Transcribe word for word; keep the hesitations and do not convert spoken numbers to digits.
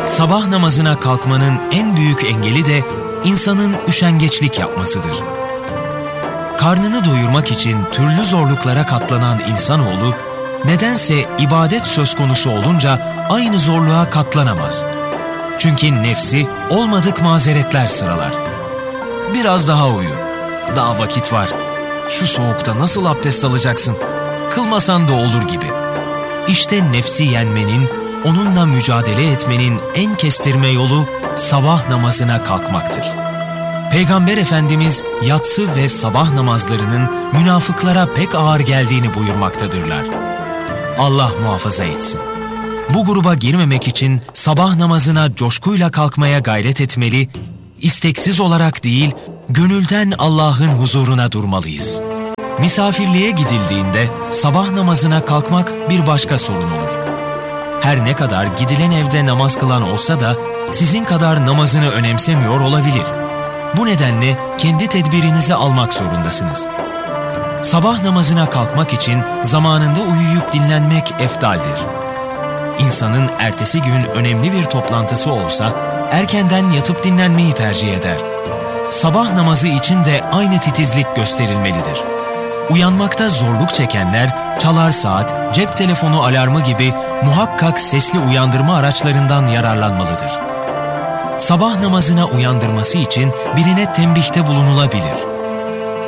Sabah namazına kalkmanın en büyük engeli de insanın üşengeçlik yapmasıdır. Karnını doyurmak için türlü zorluklara katlanan insanoğlu, nedense ibadet söz konusu olunca aynı zorluğa katlanamaz. Çünkü nefsi olmadık mazeretler sıralar. Biraz daha uyu, daha vakit var. Şu soğukta nasıl abdest alacaksın? Kılmasan da olur gibi. İşte nefsi yenmenin, onunla mücadele etmenin en kestirme yolu sabah namazına kalkmaktır. Peygamber Efendimiz yatsı ve sabah namazlarının münafıklara pek ağır geldiğini buyurmaktadırlar. Allah muhafaza etsin. Bu gruba girmemek için sabah namazına coşkuyla kalkmaya gayret etmeli, isteksiz olarak değil, gönülden Allah'ın huzuruna durmalıyız. Misafirliğe gidildiğinde sabah namazına kalkmak bir başka sorun olur. Her ne kadar gidilen evde namaz kılan olsa da sizin kadar namazını önemsemiyor olabilir. Bu nedenle kendi tedbirinizi almak zorundasınız. Sabah namazına kalkmak için zamanında uyuyup dinlenmek eftaldir. İnsanın ertesi gün önemli bir toplantısı olsa erkenden yatıp dinlenmeyi tercih eder. Sabah namazı için de aynı titizlik gösterilmelidir. Uyanmakta zorluk çekenler çalar saat, cep telefonu alarmı gibi muhakkak sesli uyandırma araçlarından yararlanmalıdır. Sabah namazına uyandırması için birine tembihte bulunulabilir.